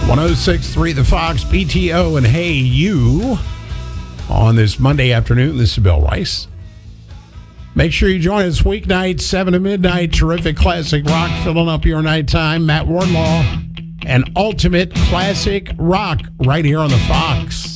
106.3 The Fox, BTO, and Hey You. On this Monday afternoon, this is Bill Rice. Make sure you join us weeknight, 7 to midnight. Terrific classic rock filling up your nighttime. Matt Wardlaw and ultimate classic rock right here on The Fox.